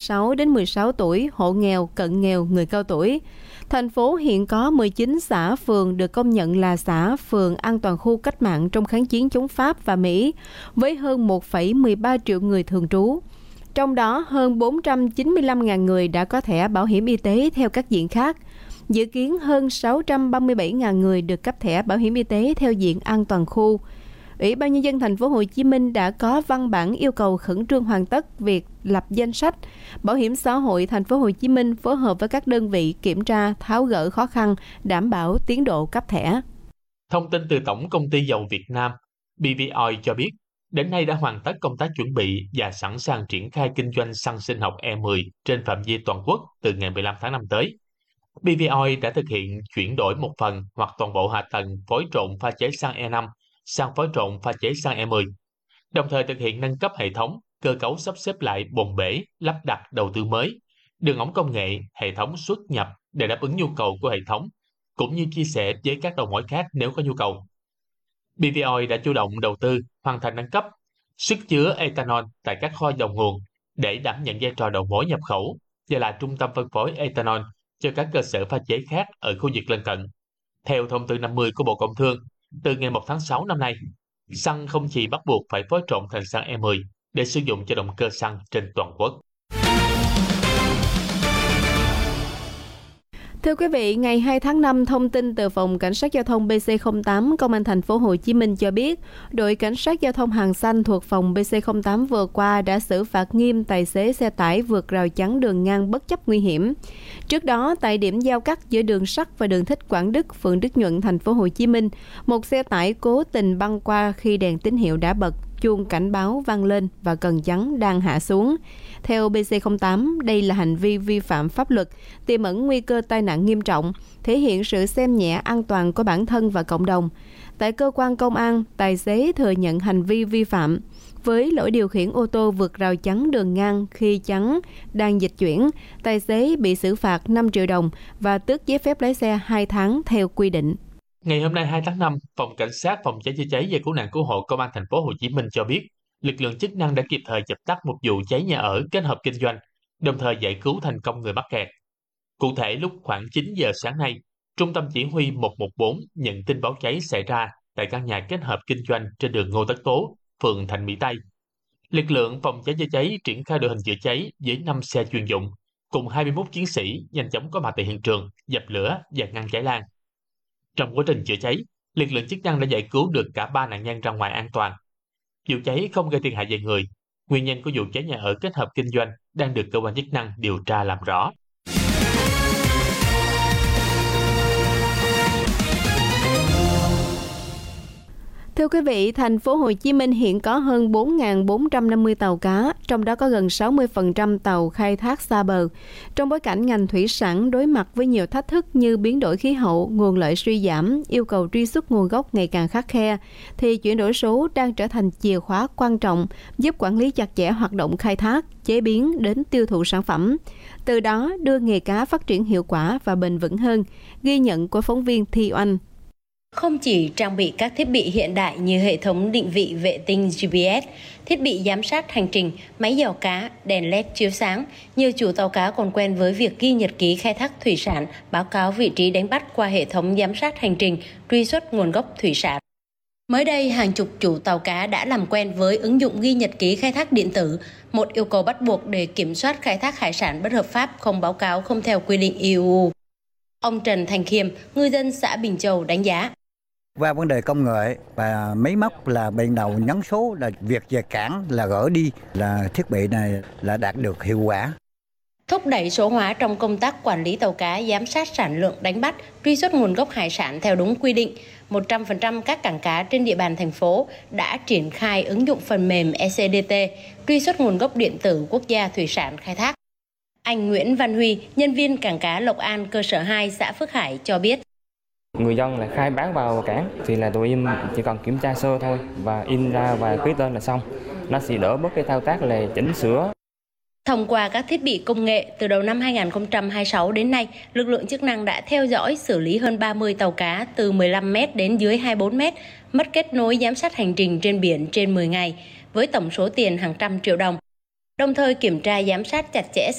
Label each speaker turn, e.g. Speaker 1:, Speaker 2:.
Speaker 1: 16 đến 16 tuổi, hộ nghèo, cận nghèo, người cao tuổi. Thành phố hiện có 19 xã phường được công nhận là xã phường an toàn khu cách mạng trong kháng chiến chống Pháp và Mỹ, với hơn 1,13 triệu người thường trú. Trong đó, hơn 495.000 người đã có thẻ bảo hiểm y tế theo các diện khác. Dự kiến hơn 637.000 người được cấp thẻ bảo hiểm y tế theo diện an toàn khu. Ủy ban Nhân dân thành phố Hồ Chí Minh đã có văn bản yêu cầu khẩn trương hoàn tất việc lập danh sách. Bảo hiểm xã hội thành phố Hồ Chí Minh phối hợp với các đơn vị kiểm tra, tháo gỡ khó khăn, đảm bảo tiến độ cấp thẻ.
Speaker 2: Thông tin từ Tổng Công ty Dầu Việt Nam, BVOI cho biết, đến nay đã hoàn tất công tác chuẩn bị và sẵn sàng triển khai kinh doanh xăng sinh học E10 trên phạm vi toàn quốc từ ngày 15 tháng 5 tới. BVOI đã thực hiện chuyển đổi một phần hoặc toàn bộ hạ tầng phối trộn pha chế xăng E5 sang phối trộn pha chế xăng E10, đồng thời thực hiện nâng cấp hệ thống, cơ cấu sắp xếp lại bồn bể, lắp đặt đầu tư mới, đường ống công nghệ, hệ thống xuất nhập để đáp ứng nhu cầu của hệ thống, cũng như chia sẻ với các đầu mối khác nếu có nhu cầu. BVOI đã chủ động đầu tư, hoàn thành nâng cấp sức chứa ethanol tại các kho đầu nguồn để đảm nhận vai trò đầu mối nhập khẩu và là trung tâm phân phối ethanol cho các cơ sở pha chế khác ở khu vực lân cận. Theo thông tư 50 của Bộ Công Thương, từ ngày 1 tháng 6 năm nay, xăng không chỉ bắt buộc phải phối trộn thành xăng E10 để sử dụng cho động cơ xăng trên toàn quốc.
Speaker 1: Thưa quý vị, ngày 2 tháng 5, thông tin từ Phòng Cảnh sát Giao thông BC08 Công an thành phố Hồ Chí Minh cho biết, đội Cảnh sát Giao thông Hàng Xanh thuộc phòng BC08 vừa qua đã xử phạt nghiêm tài xế xe tải vượt rào chắn đường ngang bất chấp nguy hiểm. Trước đó, tại điểm giao cắt giữa đường sắt và đường Thích Quảng Đức, phường Đức Nhuận, thành phố Hồ Chí Minh, một xe tải cố tình băng qua khi đèn tín hiệu đã bật, chuông cảnh báo vang lên và cần chắn đang hạ xuống. Theo BC08, đây là hành vi vi phạm pháp luật, tiềm ẩn nguy cơ tai nạn nghiêm trọng, thể hiện sự xem nhẹ an toàn của bản thân và cộng đồng. Tại cơ quan công an, tài xế thừa nhận hành vi vi phạm. Với lỗi điều khiển ô tô vượt rào chắn đường ngang khi chắn đang dịch chuyển, tài xế bị xử phạt 5 triệu đồng và tước giấy phép lái xe 2 tháng theo quy định.
Speaker 2: Ngày hôm nay 2 tháng 5, Phòng Cảnh sát Phòng cháy chữa cháy và Cứu nạn Cứu hộ Công an thành phố Hồ Chí Minh cho biết, lực lượng chức năng đã kịp thời dập tắt một vụ cháy nhà ở kết hợp kinh doanh, đồng thời giải cứu thành công người mắc kẹt. Cụ thể, lúc khoảng 9 giờ sáng nay, Trung tâm Chỉ huy 114 nhận tin báo cháy xảy ra tại căn nhà kết hợp kinh doanh trên đường Ngô Tất Tố, phường Thành Mỹ Tây. Lực lượng phòng cháy chữa cháy triển khai đội hình chữa cháy với 5 xe chuyên dụng, cùng 21 chiến sĩ nhanh chóng có mặt tại hiện trường, dập lửa và ngăn cháy lan. Trong quá trình chữa cháy, lực lượng chức năng đã giải cứu được cả 3 nạn nhân ra ngoài an toàn. Vụ cháy không gây thiệt hại về người. Nguyên nhân của vụ cháy nhà ở kết hợp kinh doanh đang được cơ quan chức năng điều tra làm rõ.
Speaker 1: Thưa quý vị, thành phố Hồ Chí Minh hiện có hơn 4.450 tàu cá, trong đó có gần 60% tàu khai thác xa bờ. Trong bối cảnh ngành thủy sản đối mặt với nhiều thách thức như biến đổi khí hậu, nguồn lợi suy giảm, yêu cầu truy xuất nguồn gốc ngày càng khắt khe, thì chuyển đổi số đang trở thành chìa khóa quan trọng giúp quản lý chặt chẽ hoạt động khai thác, chế biến đến tiêu thụ sản phẩm. Từ đó đưa nghề cá phát triển hiệu quả và bền vững hơn, ghi nhận của phóng viên Thi Oanh.
Speaker 3: Không chỉ trang bị các thiết bị hiện đại như hệ thống định vị vệ tinh GPS, thiết bị giám sát hành trình, máy dò cá, đèn LED chiếu sáng, nhiều chủ tàu cá còn quen với việc ghi nhật ký khai thác thủy sản, báo cáo vị trí đánh bắt qua hệ thống giám sát hành trình, truy xuất nguồn gốc thủy sản. Mới đây, hàng chục chủ tàu cá đã làm quen với ứng dụng ghi nhật ký khai thác điện tử, một yêu cầu bắt buộc để kiểm soát khai thác hải sản bất hợp pháp không báo cáo không theo quy định EU. Ông Trần Thành Khiêm, ngư dân xã Bình Châu đánh giá.
Speaker 4: Qua vấn đề công nghệ và máy móc là ban đầu nhấn số là việc về cảng là gỡ đi, là thiết bị này là đạt được hiệu quả.
Speaker 3: Thúc đẩy số hóa trong công tác quản lý tàu cá, giám sát sản lượng đánh bắt, truy xuất nguồn gốc hải sản theo đúng quy định. 100% các cảng cá trên địa bàn thành phố đã triển khai ứng dụng phần mềm ECDT, truy xuất nguồn gốc điện tử quốc gia thủy sản khai thác. Anh Nguyễn Văn Huy, nhân viên cảng cá Lộc An cơ sở 2 xã Phước Hải cho biết.
Speaker 5: Người dân là khai báo vào cảng thì là tụi em chỉ cần kiểm tra sơ thôi và in ra và ký tên là xong. Nó sẽ đỡ bớt cái thao tác là chỉnh sửa.
Speaker 3: Thông qua các thiết bị công nghệ, từ đầu năm 2026 đến nay, lực lượng chức năng đã theo dõi xử lý hơn 30 tàu cá từ 15 m đến dưới 24 m, mất kết nối giám sát hành trình trên biển trên 10 ngày, với tổng số tiền hàng trăm triệu đồng. Đồng thời kiểm tra giám sát chặt chẽ